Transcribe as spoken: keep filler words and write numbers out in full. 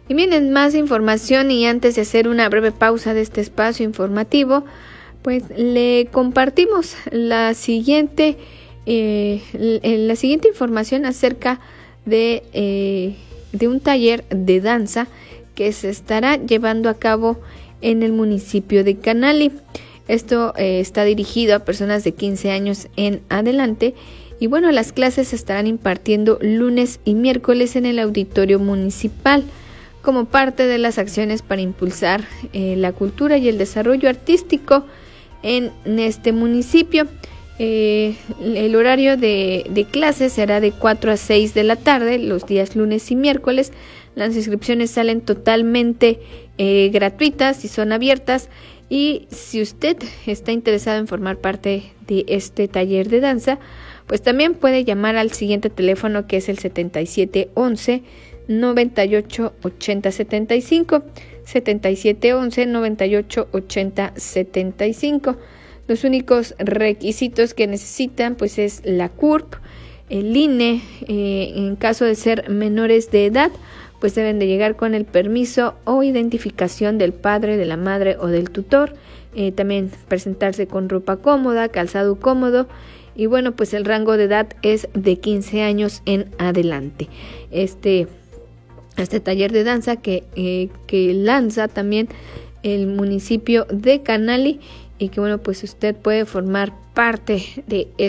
Y miren, más información, y antes de hacer una breve pausa de este espacio informativo, pues le compartimos la siguiente, eh, la siguiente información acerca de, eh, de un taller de danza que se estará llevando a cabo en el municipio de Canali. Esto eh, está dirigido a personas de quince años en adelante. Y bueno, las clases se estarán impartiendo lunes y miércoles en el auditorio municipal, como parte de las acciones para impulsar eh, la cultura y el desarrollo artístico en este municipio. Eh, el horario de, de clases será de cuatro a seis de la tarde, los días lunes y miércoles. Las inscripciones salen totalmente eh, gratuitas y son abiertas. Y si usted está interesado en formar parte de este taller de danza, pues también puede llamar al siguiente teléfono, que es el setenta y siete once, noventa y ocho ochenta setenta y cinco, setenta y siete once, noventa y ocho ochenta setenta y cinco. Los únicos requisitos que necesitan pues es la C U R P, el I N E, eh, en caso de ser menores de edad, pues deben de llegar con el permiso o identificación del padre, de la madre o del tutor. Eh, también presentarse con ropa cómoda, calzado cómodo. Y bueno, pues el rango de edad es de quince años en adelante. Este, este taller de danza que, eh, que lanza también el municipio de Canali, y que bueno, pues usted puede formar parte de este